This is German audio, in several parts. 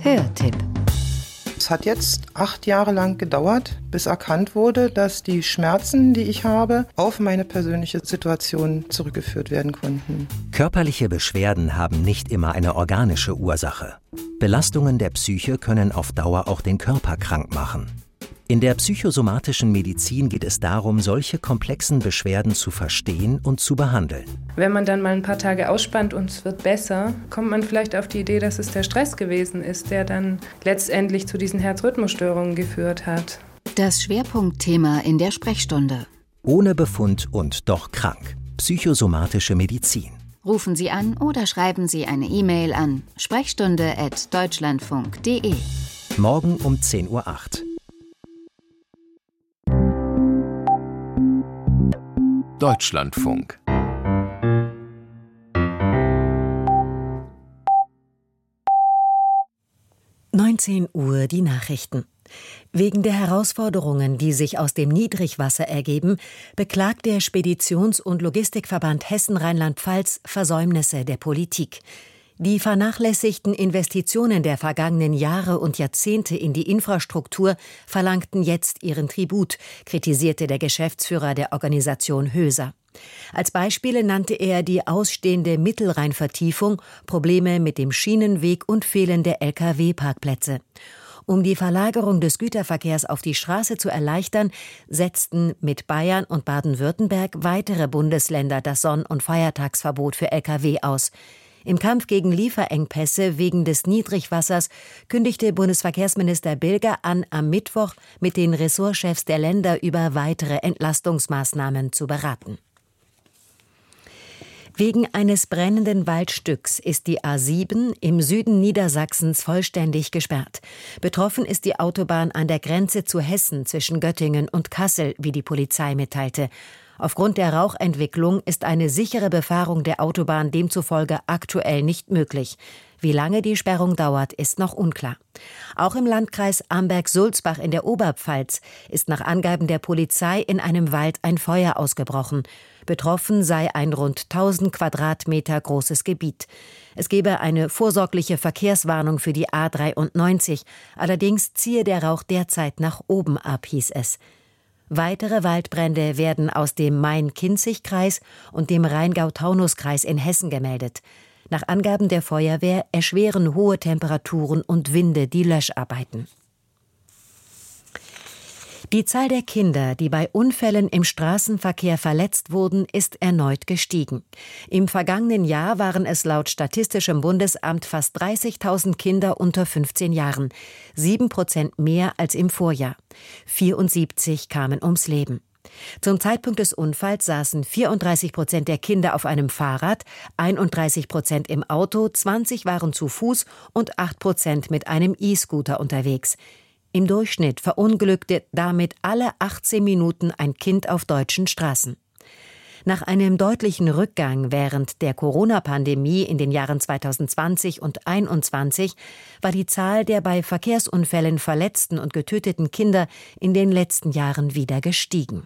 Hörtipp. Es hat jetzt 8 Jahre lang gedauert, bis erkannt wurde, dass die Schmerzen, die ich habe, auf meine persönliche Situation zurückgeführt werden konnten. Körperliche Beschwerden haben nicht immer eine organische Ursache. Belastungen der Psyche können auf Dauer auch den Körper krank machen. In der psychosomatischen Medizin geht es darum, solche komplexen Beschwerden zu verstehen und zu behandeln. Wenn man dann mal ein paar Tage ausspannt und es wird besser, kommt man vielleicht auf die Idee, dass es der Stress gewesen ist, der dann letztendlich zu diesen Herzrhythmusstörungen geführt hat. Das Schwerpunktthema in der Sprechstunde. Ohne Befund und doch krank. Psychosomatische Medizin. Rufen Sie an oder schreiben Sie eine E-Mail an sprechstunde@deutschlandfunk.de. Morgen um 10:08 Uhr. Deutschlandfunk. Uhr die Nachrichten. Wegen der Herausforderungen, die sich aus dem Niedrigwasser ergeben, beklagt der Speditions- und Logistikverband Hessen-Rheinland-Pfalz Versäumnisse der Politik. Die vernachlässigten Investitionen der vergangenen Jahre und Jahrzehnte in die Infrastruktur verlangten jetzt ihren Tribut, kritisierte der Geschäftsführer der Organisation Höser. Als Beispiele nannte er die ausstehende Mittelrheinvertiefung, Probleme mit dem Schienenweg und fehlende Lkw-Parkplätze. Um die Verlagerung des Güterverkehrs auf die Straße zu erleichtern, setzten mit Bayern und Baden-Württemberg weitere Bundesländer das Sonn- und Feiertagsverbot für Lkw aus. Im Kampf gegen Lieferengpässe wegen des Niedrigwassers kündigte Bundesverkehrsminister Bilger an, am Mittwoch mit den Ressortchefs der Länder über weitere Entlastungsmaßnahmen zu beraten. Wegen eines brennenden Waldstücks ist die A7 im Süden Niedersachsens vollständig gesperrt. Betroffen ist die Autobahn an der Grenze zu Hessen zwischen Göttingen und Kassel, wie die Polizei mitteilte. Aufgrund der Rauchentwicklung ist eine sichere Befahrung der Autobahn demzufolge aktuell nicht möglich. Wie lange die Sperrung dauert, ist noch unklar. Auch im Landkreis Amberg-Sulzbach in der Oberpfalz ist nach Angaben der Polizei in einem Wald ein Feuer ausgebrochen. Betroffen sei ein rund 1000 Quadratmeter großes Gebiet. Es gebe eine vorsorgliche Verkehrswarnung für die A93. Allerdings ziehe der Rauch derzeit nach oben ab, hieß es. Weitere Waldbrände werden aus dem Main-Kinzig-Kreis und dem Rheingau-Taunus-Kreis in Hessen gemeldet. Nach Angaben der Feuerwehr erschweren hohe Temperaturen und Winde die Löscharbeiten. Die Zahl der Kinder, die bei Unfällen im Straßenverkehr verletzt wurden, ist erneut gestiegen. Im vergangenen Jahr waren es laut Statistischem Bundesamt fast 30.000 Kinder unter 15 Jahren, 7% mehr als im Vorjahr. 74 kamen ums Leben. Zum Zeitpunkt des Unfalls saßen 34% der Kinder auf einem Fahrrad, 31% im Auto, 20 waren zu Fuß und 8% mit einem E-Scooter unterwegs. Im Durchschnitt verunglückte damit alle 18 Minuten ein Kind auf deutschen Straßen. Nach einem deutlichen Rückgang während der Corona-Pandemie in den Jahren 2020 und 2021 war die Zahl der bei Verkehrsunfällen verletzten und getöteten Kinder in den letzten Jahren wieder gestiegen.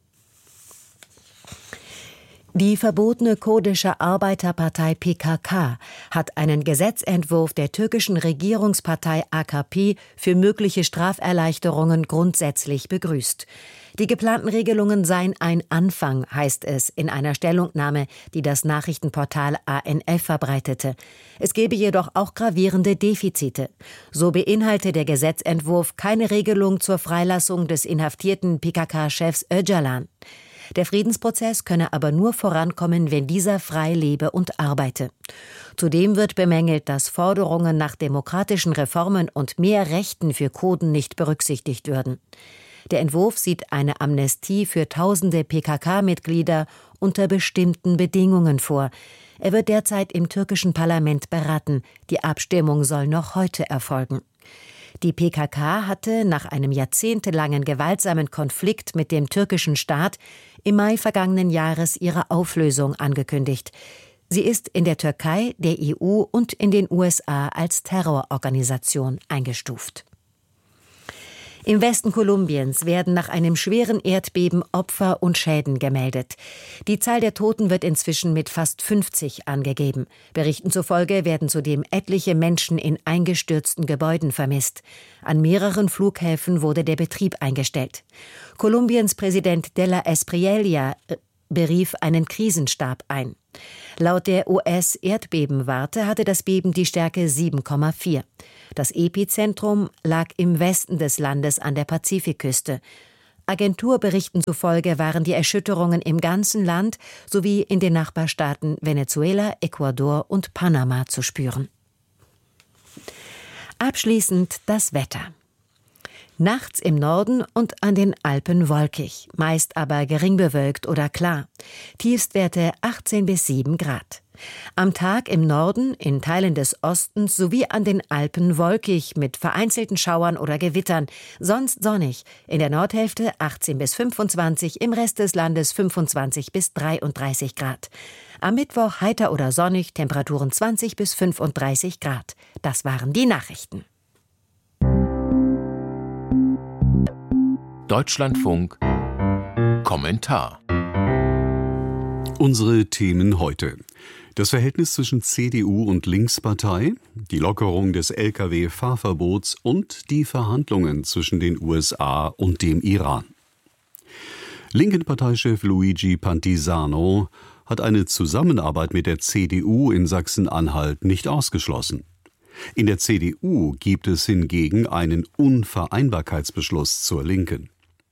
Die verbotene kurdische Arbeiterpartei PKK hat einen Gesetzentwurf der türkischen Regierungspartei AKP für mögliche Straferleichterungen grundsätzlich begrüßt. Die geplanten Regelungen seien ein Anfang, heißt es in einer Stellungnahme, die das Nachrichtenportal ANF verbreitete. Es gebe jedoch auch gravierende Defizite. So beinhalte der Gesetzentwurf keine Regelung zur Freilassung des inhaftierten PKK-Chefs Öcalan. Der Friedensprozess könne aber nur vorankommen, wenn dieser frei lebe und arbeite. Zudem wird bemängelt, dass Forderungen nach demokratischen Reformen und mehr Rechten für Kurden nicht berücksichtigt würden. Der Entwurf sieht eine Amnestie für tausende PKK-Mitglieder unter bestimmten Bedingungen vor. Er wird derzeit im türkischen Parlament beraten. Die Abstimmung soll noch heute erfolgen. Die PKK hatte nach einem jahrzehntelangen gewaltsamen Konflikt mit dem türkischen Staat im Mai vergangenen Jahres ihre Auflösung angekündigt. Sie ist in der Türkei, der EU und in den USA als Terrororganisation eingestuft. Im Westen Kolumbiens werden nach einem schweren Erdbeben Opfer und Schäden gemeldet. Die Zahl der Toten wird inzwischen mit fast 50 angegeben. Berichten zufolge werden zudem etliche Menschen in eingestürzten Gebäuden vermisst. An mehreren Flughäfen wurde der Betrieb eingestellt. Kolumbiens Präsident de la Espriella berief einen Krisenstab ein. Laut der US-Erdbebenwarte hatte das Beben die Stärke 7,4. Das Epizentrum lag im Westen des Landes an der Pazifikküste. Agenturberichten zufolge waren die Erschütterungen im ganzen Land sowie in den Nachbarstaaten Venezuela, Ecuador und Panama zu spüren. Abschließend das Wetter. Nachts im Norden und an den Alpen wolkig, meist aber gering bewölkt oder klar. Tiefstwerte 18 bis 7 Grad. Am Tag im Norden, in Teilen des Ostens sowie an den Alpen wolkig mit vereinzelten Schauern oder Gewittern, sonst sonnig. In der Nordhälfte 18 bis 25, im Rest des Landes 25 bis 33 Grad. Am Mittwoch heiter oder sonnig, Temperaturen 20 bis 35 Grad. Das waren die Nachrichten. Deutschlandfunk Kommentar. Unsere Themen heute: Das Verhältnis zwischen CDU und Linkspartei, die Lockerung des Lkw-Fahrverbots und die Verhandlungen zwischen den USA und dem Iran. Linken Parteichef Luigi Pantisano hat eine Zusammenarbeit mit der CDU in Sachsen-Anhalt nicht ausgeschlossen. In der CDU gibt es hingegen einen Unvereinbarkeitsbeschluss zur Linken.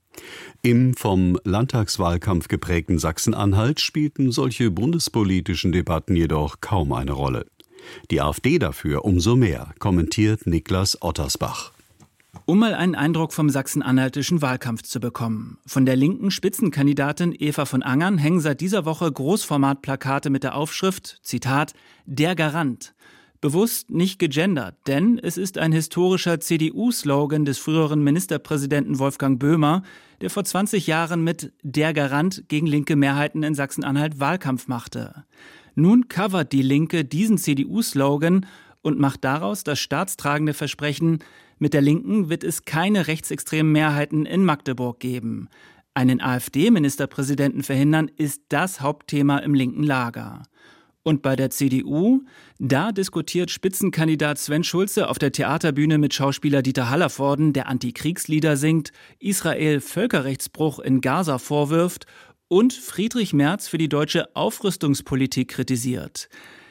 Im vom Landtagswahlkampf geprägten Sachsen-Anhalt spielten solche bundespolitischen Debatten jedoch kaum eine Rolle. Die AfD dafür umso mehr, kommentiert Niklas Ottersbach. Um mal einen Eindruck vom sachsen-anhaltischen Wahlkampf zu bekommen. Von der linken Spitzenkandidatin Eva von Angern hängen seit dieser Woche Großformatplakate mit der Aufschrift, Zitat, »Der Garant«. Bewusst nicht gegendert, denn es ist ein historischer CDU-Slogan des früheren Ministerpräsidenten Wolfgang Böhmer, der vor 20 Jahren mit »Der Garant« gegen linke Mehrheiten in Sachsen-Anhalt Wahlkampf machte. Nun covert die Linke diesen CDU-Slogan und macht daraus das staatstragende Versprechen, mit der Linken wird es keine rechtsextremen Mehrheiten in Magdeburg geben. Einen AfD-Ministerpräsidenten verhindern ist das Hauptthema im linken Lager. Und bei der CDU, da diskutiert Spitzenkandidat Sven Schulze auf der Theaterbühne mit Schauspieler Dieter Hallervorden, der Antikriegslieder singt, Israel Völkerrechtsbruch in Gaza vorwirft und Friedrich Merz für die deutsche Aufrüstungspolitik kritisiert.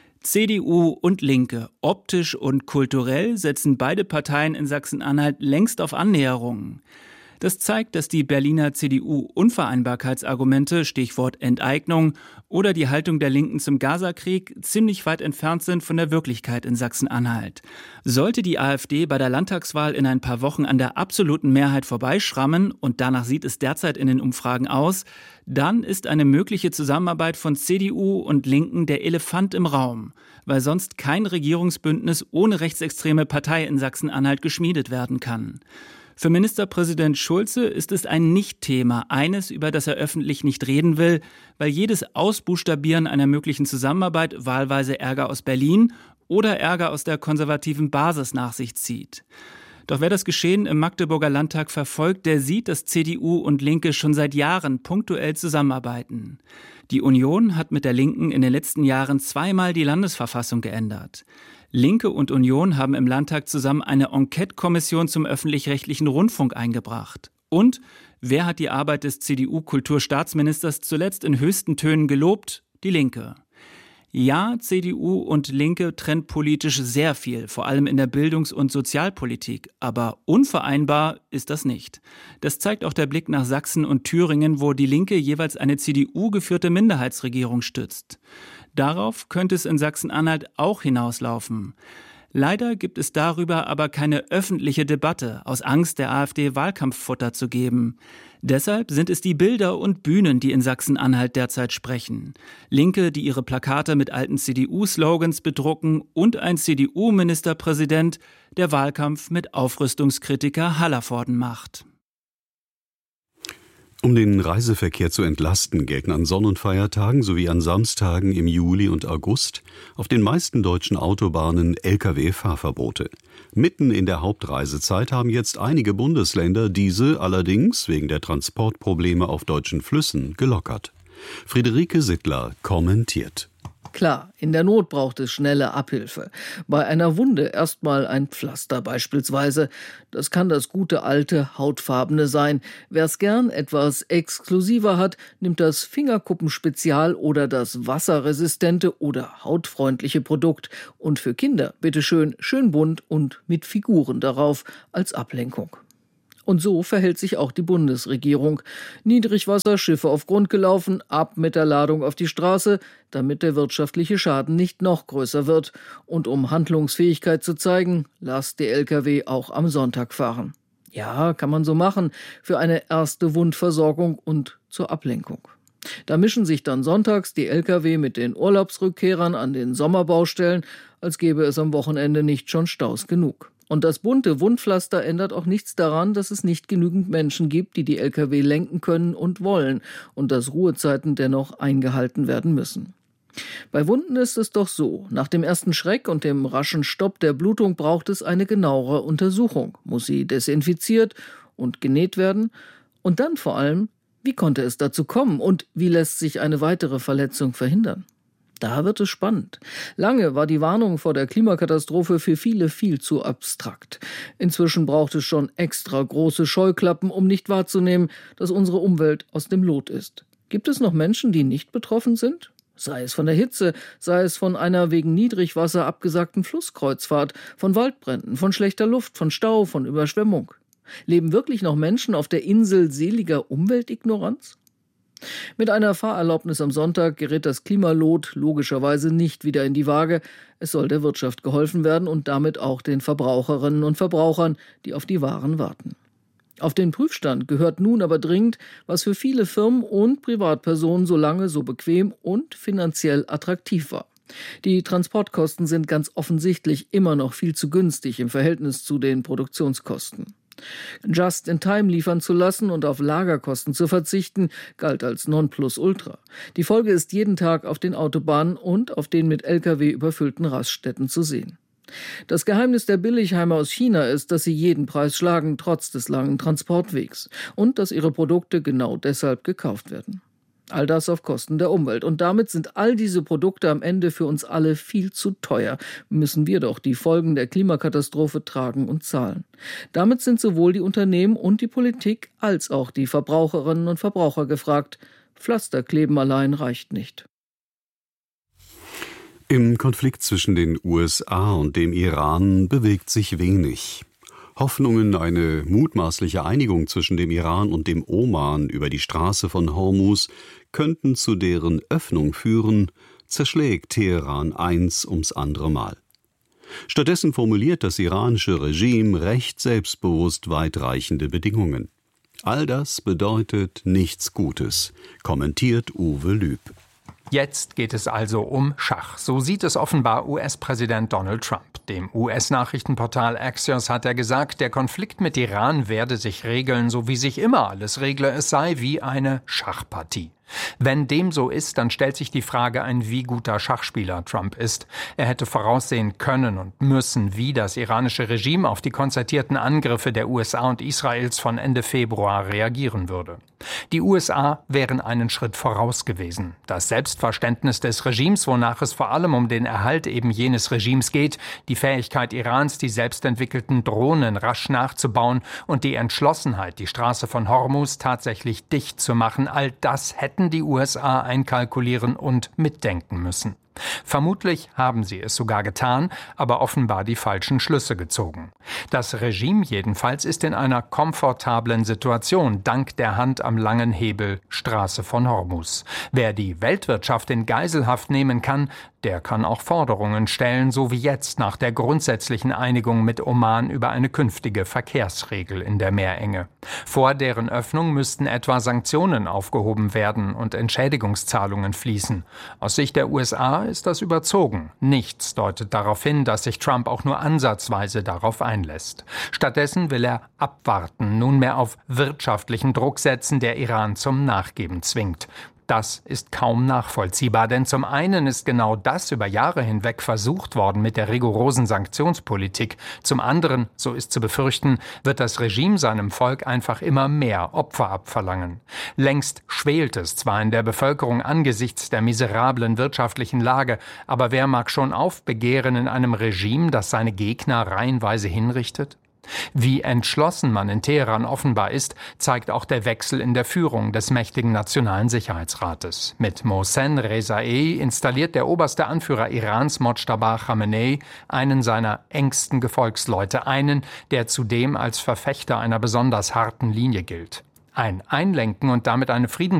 CDU und Linke, optisch und kulturell, setzen beide Parteien in Sachsen-Anhalt längst auf Annäherungen. Das zeigt, dass die Berliner CDU-Unvereinbarkeitsargumente, Stichwort Enteignung, oder die Haltung der Linken zum Gazakrieg ziemlich weit entfernt sind von der Wirklichkeit in Sachsen-Anhalt. Sollte die AfD bei der Landtagswahl in ein paar Wochen an der absoluten Mehrheit vorbeischrammen, und danach sieht es derzeit in den Umfragen aus, dann ist eine mögliche Zusammenarbeit von CDU und Linken der Elefant im Raum, weil sonst kein Regierungsbündnis ohne rechtsextreme Partei in Sachsen-Anhalt geschmiedet werden kann. Für Ministerpräsident Schulze ist es ein Nicht-Thema, eines, über das er öffentlich nicht reden will, weil jedes Ausbuchstabieren einer möglichen Zusammenarbeit wahlweise Ärger aus Berlin oder Ärger aus der konservativen Basis nach sich zieht. Doch wer das Geschehen im Magdeburger Landtag verfolgt, der sieht, dass CDU und Linke schon seit Jahren punktuell zusammenarbeiten. Die Union hat mit der Linken in den letzten Jahren zweimal die Landesverfassung geändert. Linke und Union haben im Landtag zusammen eine Enquete-Kommission zum öffentlich-rechtlichen Rundfunk eingebracht. Und wer hat die Arbeit des CDU-Kulturstaatsministers zuletzt in höchsten Tönen gelobt? Die Linke. Ja, CDU und Linke trennt politisch sehr viel, vor allem in der Bildungs- und Sozialpolitik. Aber unvereinbar ist das nicht. Das zeigt auch der Blick nach Sachsen und Thüringen, wo die Linke jeweils eine CDU-geführte Minderheitsregierung stützt. Darauf könnte es in Sachsen-Anhalt auch hinauslaufen. Leider gibt es darüber aber keine öffentliche Debatte, aus Angst, der AfD Wahlkampffutter zu geben. Deshalb sind es die Bilder und Bühnen, die in Sachsen-Anhalt derzeit sprechen. Linke, die ihre Plakate mit alten CDU-Slogans bedrucken, und ein CDU-Ministerpräsident, der Wahlkampf mit Aufrüstungskritiker Hallervorden macht. Um den Reiseverkehr zu entlasten, gelten an Sonn- und Feiertagen sowie an Samstagen im Juli und August auf den meisten deutschen Autobahnen Lkw-Fahrverbote. Mitten in der Hauptreisezeit haben jetzt einige Bundesländer diese allerdings wegen der Transportprobleme auf deutschen Flüssen gelockert. Friederike Sittler kommentiert. Klar, in der Not braucht es schnelle Abhilfe. Bei einer Wunde erstmal ein Pflaster beispielsweise. Das kann das gute alte hautfarbene sein. Wer es gern etwas exklusiver hat, nimmt das Fingerkuppenspezial oder das wasserresistente oder hautfreundliche Produkt. Und für Kinder bitteschön schön bunt und mit Figuren darauf als Ablenkung. Und so verhält sich auch die Bundesregierung. Niedrigwasserschiffe auf Grund gelaufen, ab mit der Ladung auf die Straße, damit der wirtschaftliche Schaden nicht noch größer wird. Und um Handlungsfähigkeit zu zeigen, lasst die Lkw auch am Sonntag fahren. Ja, kann man so machen, für eine erste Wundversorgung und zur Ablenkung. Da mischen sich dann sonntags die Lkw mit den Urlaubsrückkehrern an den Sommerbaustellen, als gäbe es am Wochenende nicht schon Staus genug. Und das bunte Wundpflaster ändert auch nichts daran, dass es nicht genügend Menschen gibt, die die Lkw lenken können und wollen und dass Ruhezeiten dennoch eingehalten werden müssen. Bei Wunden ist es doch so, nach dem ersten Schreck und dem raschen Stopp der Blutung braucht es eine genauere Untersuchung. Muss sie desinfiziert und genäht werden? Und dann vor allem, wie konnte es dazu kommen und wie lässt sich eine weitere Verletzung verhindern? Da wird es spannend. Lange war die Warnung vor der Klimakatastrophe für viele viel zu abstrakt. Inzwischen braucht es schon extra große Scheuklappen, um nicht wahrzunehmen, dass unsere Umwelt aus dem Lot ist. Gibt es noch Menschen, die nicht betroffen sind? Sei es von der Hitze, sei es von einer wegen Niedrigwasser abgesagten Flusskreuzfahrt, von Waldbränden, von schlechter Luft, von Stau, von Überschwemmung. Leben wirklich noch Menschen auf der Insel seliger Umweltignoranz? Mit einer Fahrerlaubnis am Sonntag gerät das Klimalot logischerweise nicht wieder in die Waage. Es soll der Wirtschaft geholfen werden und damit auch den Verbraucherinnen und Verbrauchern, die auf die Waren warten. Auf den Prüfstand gehört nun aber dringend, was für viele Firmen und Privatpersonen so lange so bequem und finanziell attraktiv war. Die Transportkosten sind ganz offensichtlich immer noch viel zu günstig im Verhältnis zu den Produktionskosten. Just in time liefern zu lassen und auf Lagerkosten zu verzichten, galt als Nonplusultra. Die Folge ist jeden Tag auf den Autobahnen und auf den mit Lkw überfüllten Raststätten zu sehen. Das Geheimnis der Billigheimer aus China ist, dass sie jeden Preis schlagen, trotz des langen Transportwegs, und dass ihre Produkte genau deshalb gekauft werden. All das auf Kosten der Umwelt. Und damit sind all diese Produkte am Ende für uns alle viel zu teuer. Müssen wir doch die Folgen der Klimakatastrophe tragen und zahlen. Damit sind sowohl die Unternehmen und die Politik als auch die Verbraucherinnen und Verbraucher gefragt. Pflasterkleben allein reicht nicht. Im Konflikt zwischen den USA und dem Iran bewegt sich wenig. Hoffnungen, eine mutmaßliche Einigung zwischen dem Iran und dem Oman über die Straße von Hormuz könnten zu deren Öffnung führen, zerschlägt Teheran eins ums andere Mal. Stattdessen formuliert das iranische Regime recht selbstbewusst weitreichende Bedingungen. All das bedeutet nichts Gutes, kommentiert Uwe Lüb. Jetzt geht es also um Schach. So sieht es offenbar US-Präsident Donald Trump. Dem US-Nachrichtenportal Axios hat er gesagt, der Konflikt mit Iran werde sich regeln, so wie sich immer alles regle. Es sei wie eine Schachpartie. Wenn dem so ist, dann stellt sich die Frage ein, wie guter Schachspieler Trump ist. Er hätte voraussehen können und müssen, wie das iranische Regime auf die konzertierten Angriffe der USA und Israels von Ende Februar reagieren würde. Die USA wären einen Schritt voraus gewesen. Das Selbstverständnis des Regimes, wonach es vor allem um den Erhalt eben jenes Regimes geht, die Fähigkeit Irans, die selbstentwickelten Drohnen rasch nachzubauen und die Entschlossenheit, die Straße von Hormuz tatsächlich dicht zu machen, all das hätten die USA einkalkulieren und mitdenken müssen. Vermutlich haben sie es sogar getan, aber offenbar die falschen Schlüsse gezogen. Das Regime jedenfalls ist in einer komfortablen Situation, dank der Hand am langen Hebel Straße von Hormuz. Wer die Weltwirtschaft in Geiselhaft nehmen kann, Der kann auch Forderungen stellen, so wie jetzt nach der grundsätzlichen Einigung mit Oman über eine künftige Verkehrsregel in der Meerenge. Vor deren Öffnung müssten etwa Sanktionen aufgehoben werden und Entschädigungszahlungen fließen. Aus Sicht der USA ist das überzogen. Nichts deutet darauf hin, dass sich Trump auch nur ansatzweise darauf einlässt. Stattdessen will er abwarten, nunmehr auf wirtschaftlichen Druck setzen, der Iran zum Nachgeben zwingt. Das ist kaum nachvollziehbar, denn zum einen ist genau das über Jahre hinweg versucht worden mit der rigorosen Sanktionspolitik. Zum anderen, so ist zu befürchten, wird das Regime seinem Volk einfach immer mehr Opfer abverlangen. Längst schwelt es zwar in der Bevölkerung angesichts der miserablen wirtschaftlichen Lage, aber wer mag schon aufbegehren in einem Regime, das seine Gegner reihenweise hinrichtet? Wie entschlossen man in Teheran offenbar ist, zeigt auch der Wechsel in der Führung des mächtigen Nationalen Sicherheitsrates. Mit Mohsen Rezaei installiert der oberste Anführer Irans, Mojtaba Khamenei, einen seiner engsten Gefolgsleute, einen, der zudem als Verfechter einer besonders harten Linie gilt. Ein Einlenken und damit eine